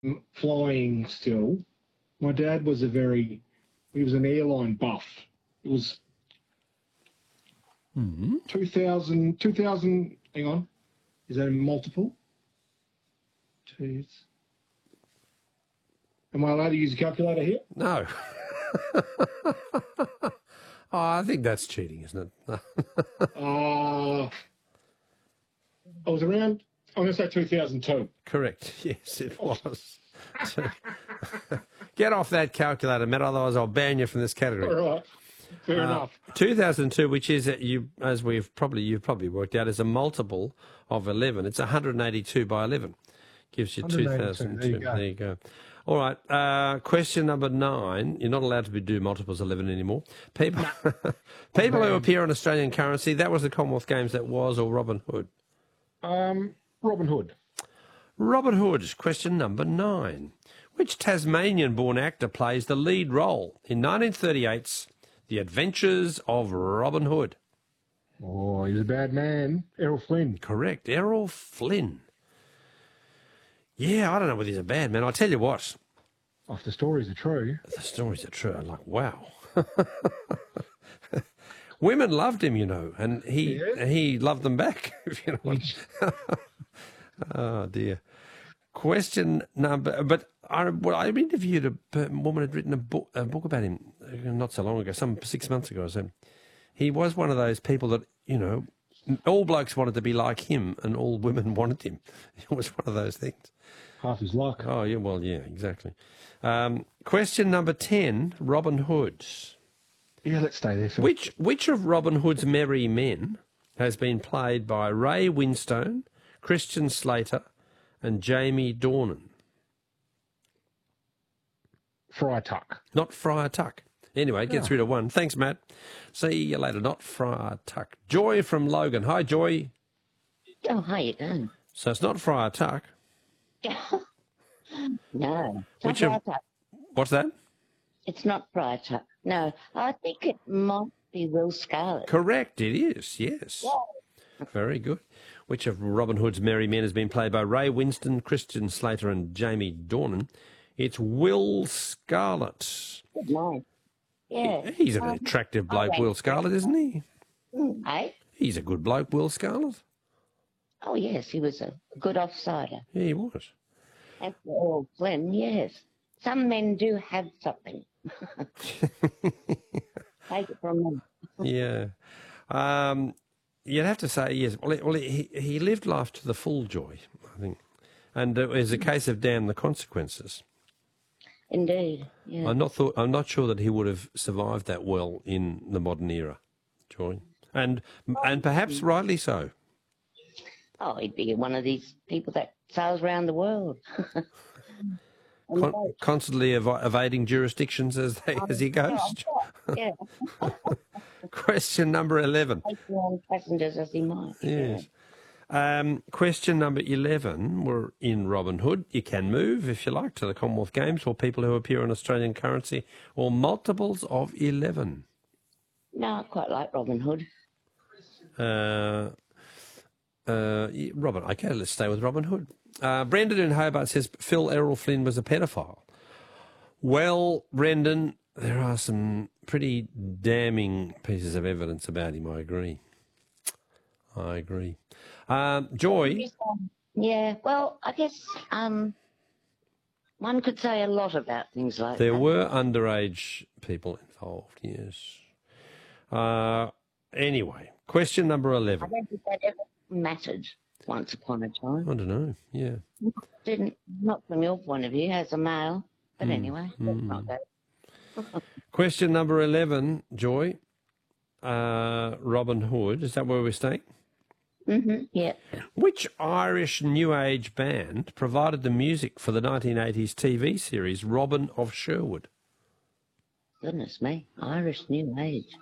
flying still. My dad was he was an airline buff. It was 2000, hang on, is that a multiple? Jeez. Am I allowed to use a calculator here? No. I think that's cheating, isn't it? I was around, I'm going to say 2002. Correct. Yes, it was. Get off that calculator, Matt, otherwise I'll ban you from this category. All right. Fair enough. 2002, which is, as you've probably worked out, is a multiple of 11. It's 182 by 11. Gives you 2002. There you go. All right. Question number 9. You're not allowed to do multiples 11 anymore. People who appear on Australian currency, that was the Commonwealth Games, that was, or Robin Hood? Robin Hood. Robin Hood. Question number 9. Which Tasmanian-born actor plays the lead role in 1938's The Adventures of Robin Hood? Oh, he's a bad man. Errol Flynn. Correct. Errol Flynn. Yeah, I don't know whether he's a bad man. I'll tell you what. If the stories are true. The stories are true. I'm like, wow. Women loved him, and he loved them back. If you know what. Oh, dear. Question number... But I interviewed a woman who had written a book about him not so long ago, 6 months ago or so. He was one of those people that, all blokes wanted to be like him and all women wanted him. It was one of those things. Half his luck. Oh, yeah, well, yeah, exactly. Question number 10, Robin Hood. Yeah, let's stay there, Phil. Which of Robin Hood's merry men has been played by Ray Winstone, Christian Slater and Jamie Dornan? Friar Tuck. Not Friar Tuck. Anyway, it gets rid of one. Thanks, Matt. See you later. Not Friar Tuck. Joy from Logan. Hi, Joy. Oh, how you doing? So it's not Friar Tuck. No. What's that? It's not Friar Tuck. No, I think it might be Will Scarlet. Correct, it is, yes. Yeah. Very good. Which of Robin Hood's merry men has been played by Ray Winston, Christian Slater and Jamie Dornan? It's Will Scarlet. Good night. Yeah. He's an attractive bloke, Will Scarlet, isn't he? Eh? He's a good bloke, Will Scarlet. Oh, yes, he was a good offsider. Yeah, he was. And for Errol Flynn, yes. Some men do have something. Take it from them. Yeah. You'd have to say, yes. Well, he lived life to the full, Joy, I think. And it was a case of damn the consequences. Indeed, yeah. I'm not sure that he would have survived that well in the modern era, Joy. And perhaps rightly so. Oh, he'd be one of these people that sails around the world. Constantly evading jurisdictions as he goes. Yeah. Question number 11. Take on passengers as he might. Yes. Question number 11. We're in Robin Hood. You can move, if you like, to the Commonwealth Games for people who appear on Australian currency or multiples of 11. No, I quite like Robin Hood. Robin, okay, let's stay with Robin Hood. Brendan in Hobart says Phil Errol Flynn was a pedophile. Well, Brendan, there are some pretty damning pieces of evidence about him, I agree. Joy? Yeah, well, I guess one could say a lot about things like that. There were underage people involved, yes. Anyway, question number 11. I don't think that ever mattered once upon a time. I don't know, yeah. Didn't, not from your point of view, as a male. But anyway, let's not go. Question number 11, Joy. Robin Hood, is that where we're staying? Mm-hmm, yeah. Which Irish New Age band provided the music for the 1980s TV series Robin of Sherwood? Goodness me, Irish New Age.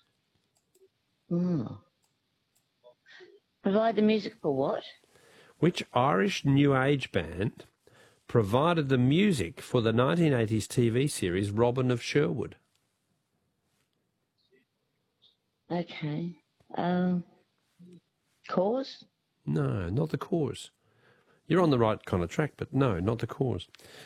Provide the music for what? Which Irish New Age band provided the music for the 1980s TV series Robin of Sherwood? Okay. Cause? No, not the Cause. You're on the right kind of track, but no, not the cause.